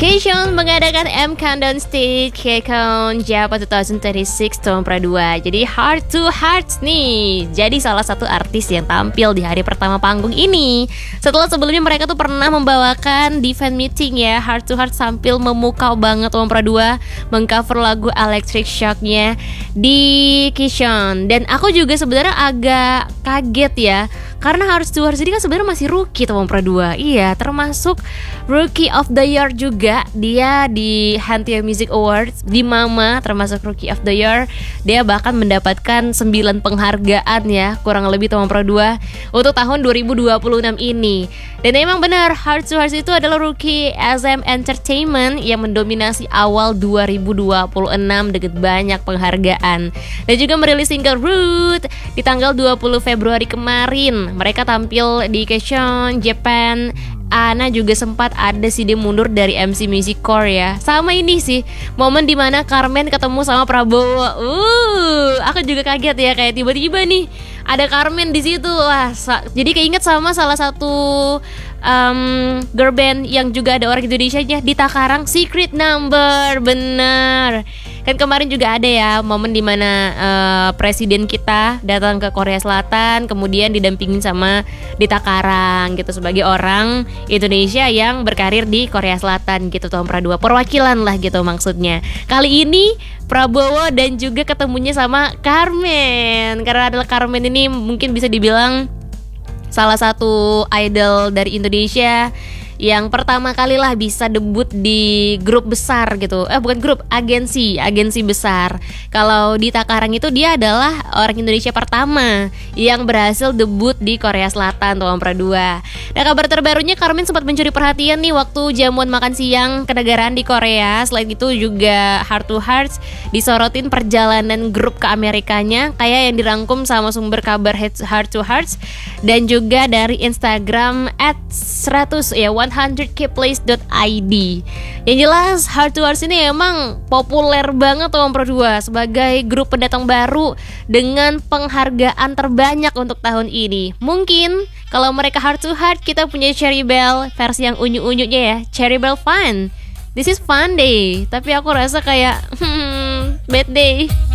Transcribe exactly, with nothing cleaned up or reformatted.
K-Shon mengadakan M Countdown Stage K-Count Japan dua ribu dua puluh enam tahun dua. Jadi Heart to Hearts nih jadi salah satu artis yang tampil di hari pertama panggung ini. Setelah sebelumnya mereka tuh pernah membawakan di fan meeting ya. Heart to Hearts tampil memukau banget tahun dua, mengcover lagu Electric Shock-nya di K-Shon. Dan aku juga sebenarnya agak kaget ya, karena Heart to Hearts ini kan sebenarnya masih rookie tahun dua. Iya, termasuk Rookie of the Year juga dia di Hantio Music Awards di Mama, termasuk Rookie of the Year. Dia bahkan mendapatkan sembilan penghargaan ya, kurang lebih tahun dua untuk tahun dua ribu dua puluh enam ini. Dan emang benar, Heart to Hearts itu adalah Rookie S M Entertainment yang mendominasi awal dua ribu dua puluh enam dengan banyak penghargaan. Dan juga merilis single Root di tanggal dua puluh Februari kemarin. Mereka tampil di K-Shon Japan. Ana juga sempat ada sih dia mundur dari M C Music Core ya. Sama ini sih, momen dimana Carmen ketemu sama Prabowo. Uh, aku juga kaget ya, kayak tiba-tiba nih ada Carmen di situ. Wah, sa- jadi keinget sama salah satu um, girl band yang juga ada orang Indonesia-nya di Takarang, Secret Number. Bener. Kan kemarin juga ada ya momen dimana uh, presiden kita datang ke Korea Selatan, kemudian didampingin sama Dita Karang gitu sebagai orang Indonesia yang berkarir di Korea Selatan gitu tahun dua. Perwakilan lah gitu maksudnya. Kali ini Prabowo dan juga ketemunya sama Carmen. Karena adalah Carmen ini mungkin bisa dibilang salah satu idol dari Indonesia yang pertama kali lah bisa debut di grup besar gitu. Eh bukan grup, agensi, agensi besar. Kalau di Takarang itu dia adalah orang Indonesia pertama yang berhasil debut di Korea Selatan tahun dua. Nah, kabar terbarunya Carmen sempat mencuri perhatian nih waktu jamuan makan siang kenegaraan di Korea. Selain itu juga Heart to Hearts disorotin perjalanan grup ke Amerikanya, kayak yang dirangkum sama sumber kabar Heart to Hearts dan juga dari Instagram at seratus ya hundred k place dot i d. Yang jelas Heart to Hearts ini emang populer banget tahun dua sebagai grup pendatang baru dengan penghargaan terbanyak untuk tahun ini. Mungkin kalau mereka Heart to Heart, kita punya Cherry Bell versi yang unyu-unyunya ya, Cherry Bell Fun. This is fun day, tapi aku rasa kayak hmm, bad day.